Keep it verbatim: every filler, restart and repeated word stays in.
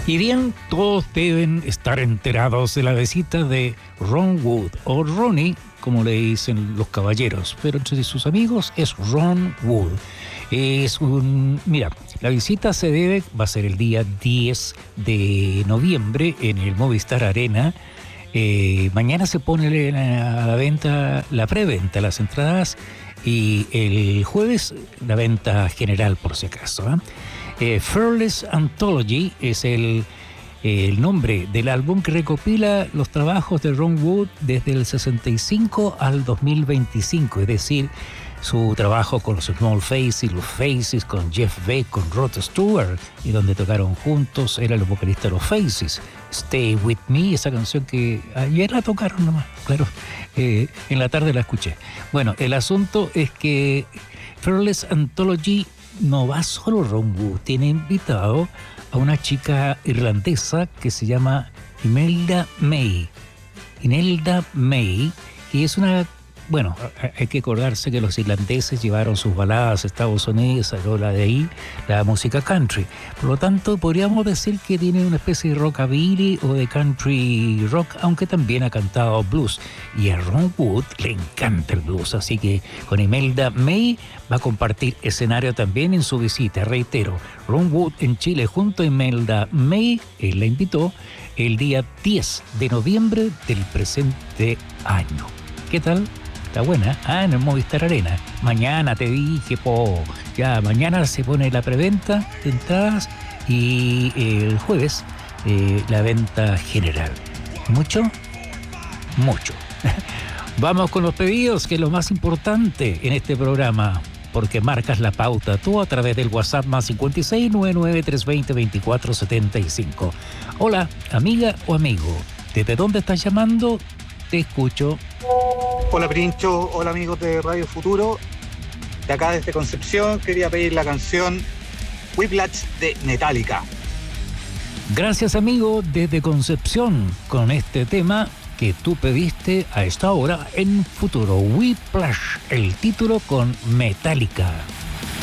Y bien, todos deben estar enterados de la visita de Ron Wood, o Ronnie, como le dicen los caballeros, pero entre sus amigos es Ron Wood. Es un... Mira, la visita se debe, va a ser el día diez de noviembre en el Movistar Arena. Eh, mañana se pone a la venta, la preventa, las entradas, y el jueves la venta general, por si acaso, ¿eh? Eh, Fearless Anthology es el, el nombre del álbum que recopila los trabajos de Ron Wood desde el sesenta y cinco al dos mil veinticinco, es decir, su trabajo con los Small Faces, los Faces, con Jeff Beck, con Rod Stewart, y donde tocaron juntos, era el vocalista de los Faces. Stay With Me, esa canción que ayer la tocaron nomás, claro, eh, en la tarde la escuché. Bueno, el asunto es que Fearless Anthology no va solo Ron Wood, tiene invitado a una chica irlandesa que se llama Imelda May. Imelda May, y es una... Bueno, hay que acordarse que los irlandeses llevaron sus baladas a Estados Unidos, salió la de ahí, la música country. Por lo tanto, podríamos decir que tiene una especie de rockabilly o de country rock, aunque también ha cantado blues. Y a Ron Wood le encanta el blues, así que con Imelda May va a compartir escenario también en su visita. Reitero, Ron Wood en Chile junto a Imelda May, él la invitó el día diez de noviembre del presente año. ¿Qué tal? Está buena, ah, en el Movistar Arena. Mañana te dije, po, ya, mañana se pone la preventa de entradas y el jueves eh, la venta general. ¿Mucho? Mucho. Vamos con los pedidos, que es lo más importante en este programa, porque marcas la pauta tú a través del WhatsApp más cincuenta y seis, noventa y nueve, trescientos veinte, veinticuatro setenta y cinco. Hola, amiga o amigo, ¿desde dónde estás llamando? Te escucho. Hola Princho, hola amigos de Radio Futuro. De acá desde Concepción quería pedir la canción Whiplash de Metallica. Gracias amigo desde Concepción con este tema que tú pediste a esta hora en Futuro. Whiplash, el título con Metallica.